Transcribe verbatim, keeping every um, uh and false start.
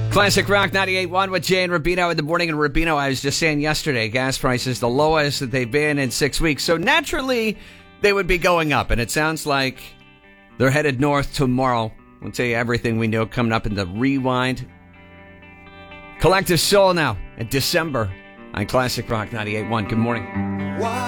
Classic Rock ninety-eight point one with Jay and Rubino in the morning. And Rubino, I was just saying yesterday, gas prices, the lowest that they've been in six weeks. So naturally, they would be going up. And it sounds like they're headed north tomorrow. We'll tell you everything we know coming up in the Rewind. Collective Soul now in December on Classic Rock ninety-eight point one. Good morning.